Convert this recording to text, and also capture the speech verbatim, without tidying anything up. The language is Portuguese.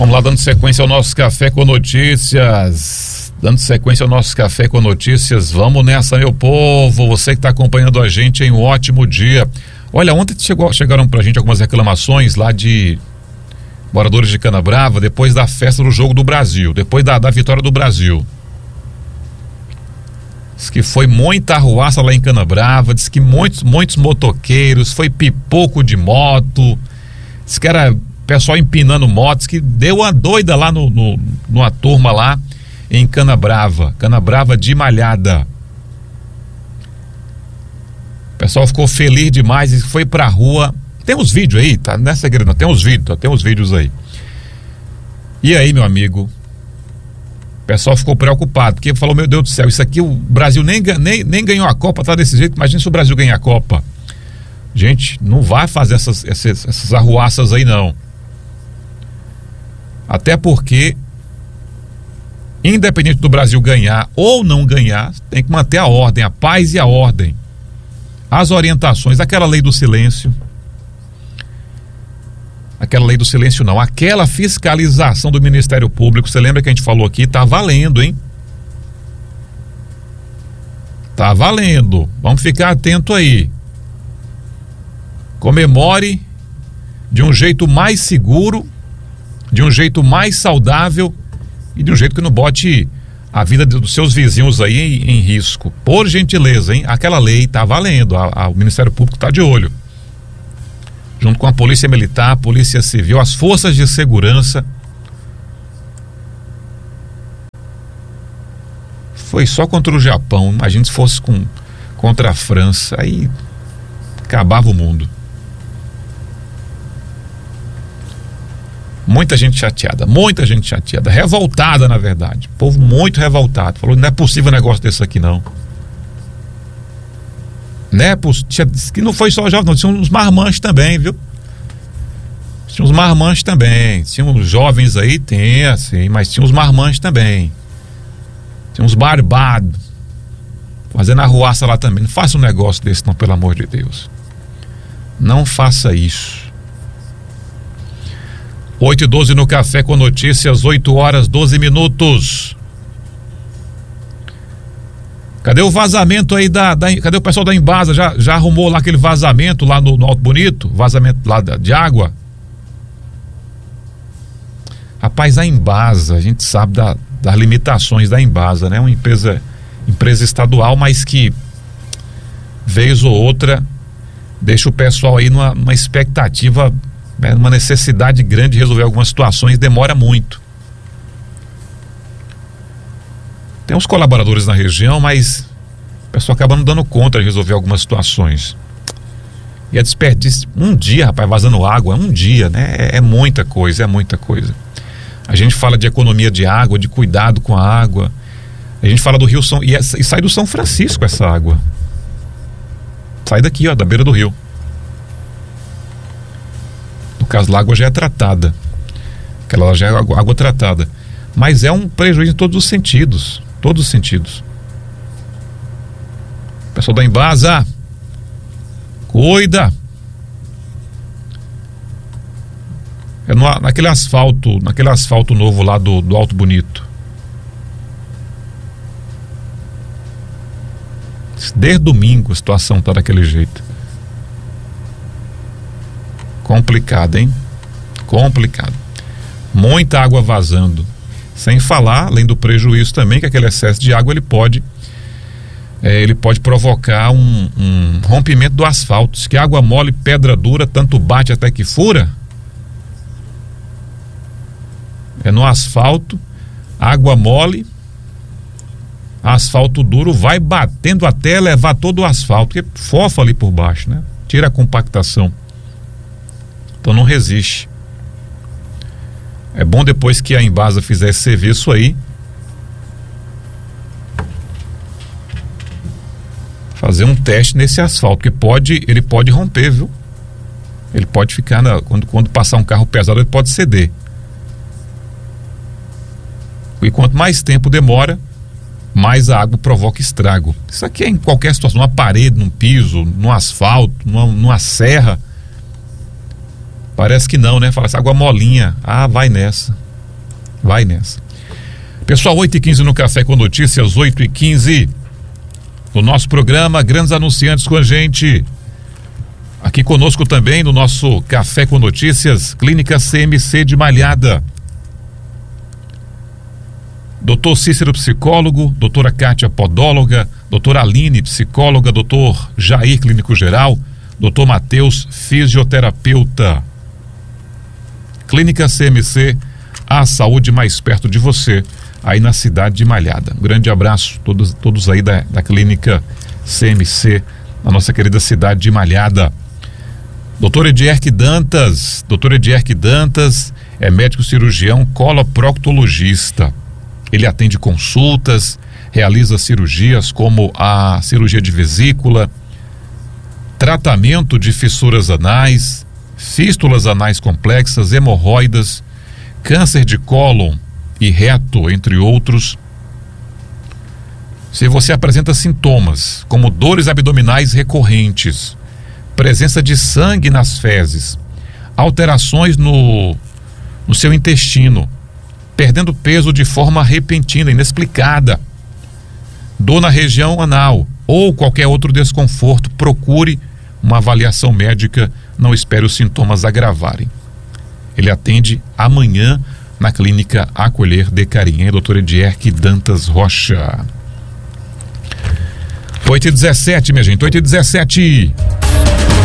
Vamos lá, dando sequência ao nosso Café com Notícias. Dando sequência ao nosso Café com Notícias. Vamos nessa, meu povo. Você que está acompanhando a gente em um ótimo dia. Olha, ontem chegou, chegaram pra gente algumas reclamações lá de moradores de Canabrava depois da festa do Jogo do Brasil, depois da, da vitória do Brasil. Diz que foi muita arruaça lá em Canabrava, diz que muitos, muitos motoqueiros, foi pipoco de moto, diz que era pessoal empinando motos, que deu uma doida lá no, no, numa turma lá em Canabrava, Canabrava de Malhada. O pessoal ficou feliz demais e foi pra rua. Tem uns vídeos aí, tá? Não é segredo, não. Tem uns vídeos, tá? Tem uns vídeos aí. E aí, meu amigo? O pessoal ficou preocupado, porque falou, meu Deus do céu, isso aqui, o Brasil nem, nem, nem ganhou a Copa, tá desse jeito, imagina se o Brasil ganhar a Copa. Gente, não vai fazer essas, essas, essas arruaças aí, não. Até porque, independente do Brasil ganhar ou não ganhar, tem que manter a ordem, a paz e a ordem. As orientações, aquela lei do silêncio, aquela lei do silêncio não, aquela fiscalização do Ministério Público, você lembra que a gente falou aqui, tá valendo, hein? Tá valendo, vamos ficar atento aí. Comemore de um jeito mais seguro, de um jeito mais saudável e de um jeito que não bote a vida dos seus vizinhos aí em, em risco. Por gentileza, hein? Aquela lei tá valendo, a, a, o Ministério Público tá de olho. Junto com a Polícia Militar, a Polícia Civil, as forças de segurança. Foi só contra o Japão, imagina se fosse com, contra a França, aí acabava o mundo. Muita gente chateada, muita gente chateada, revoltada na verdade, povo muito revoltado, falou, não é possível um negócio desse aqui não. Não é possível, que não foi só jovens não, tinha uns marmanjos também, viu? Tinha uns marmanjos também, tinha uns jovens aí, tem assim, mas tinha uns marmanjos também. Tinha uns barbados, fazendo arruaça lá também, não faça um negócio desse não, pelo amor de Deus. Não faça isso. oito e doze no Café com Notícias, oito horas doze minutos. Cadê o vazamento aí da, da cadê o pessoal da Embasa? Já, já arrumou lá aquele vazamento lá no, no Alto Bonito? Vazamento lá da, de água? Rapaz, a Embasa, a gente sabe da, das limitações da Embasa, né? Uma empresa, empresa estadual, mas que vez ou outra deixa o pessoal aí numa, numa expectativa, né, uma necessidade grande de resolver algumas situações, demora muito. Tem uns colaboradores na região, mas o pessoal acaba não dando conta de resolver algumas situações. E é desperdício. Um dia, rapaz, vazando água, um dia, né? É, é muita coisa, é muita coisa. A gente fala de economia de água, de cuidado com a água. A gente fala do Rio São... E, essa, e sai do São Francisco essa água. Sai daqui, ó, da beira do rio. No caso, a água já é tratada. Aquela já é água, água tratada. Mas é um prejuízo em todos os sentidos. Todos os sentidos. Pessoal da Embasa, cuida. É no, naquele asfalto, naquele asfalto novo lá do, do Alto Bonito. Desde domingo a situação tá daquele jeito. Complicado, hein? Complicado. Muita água vazando. Sem falar, além do prejuízo também, que aquele excesso de água ele pode é, ele pode provocar um, um rompimento do asfalto. Se que água mole, pedra dura, tanto bate até que fura. É no asfalto, água mole, asfalto duro, vai batendo até levar todo o asfalto, que fofa ali por baixo, né? Tira a compactação. Então não resiste. É bom depois que a Embasa fizer esse serviço aí, fazer um teste nesse asfalto, que pode, ele pode romper, viu? Ele pode ficar, na, quando, quando passar um carro pesado, ele pode ceder. E quanto mais tempo demora, mais a água provoca estrago. Isso aqui é em qualquer situação, numa parede, num piso, num asfalto, numa, numa serra. Parece que não, né? Fala assim, água molinha. Ah, vai nessa. Vai nessa. Pessoal, oito e quinze no Café com Notícias, oito e quinze. No nosso programa, grandes anunciantes com a gente. Aqui conosco também no nosso Café com Notícias, Clínica C M C de Malhada. Doutor Cícero, psicólogo, doutora Kátia, podóloga, doutora Aline, psicóloga, doutor Jair, clínico geral, doutor Matheus, fisioterapeuta. Clínica C M C, a saúde mais perto de você, aí na cidade de Malhada. Um grande abraço, todos, todos aí da, da Clínica C M C, na nossa querida cidade de Malhada. Doutor Edierque Dantas, doutor Edierque Dantas é médico cirurgião coloproctologista. Ele atende consultas, realiza cirurgias como a cirurgia de vesícula, tratamento de fissuras anais, fístulas anais complexas, hemorroidas, câncer de cólon e reto, entre outros. Se você apresenta sintomas como dores abdominais recorrentes, presença de sangue nas fezes, alterações no, no seu intestino, perdendo peso de forma repentina, inexplicada, dor na região anal ou qualquer outro desconforto, procure uma avaliação médica, não espere os sintomas agravarem. Ele atende amanhã na Clínica Acolher de Carinhém, doutor Edierque Dantas Rocha. oito e dezessete, minha gente, oito e dezessete.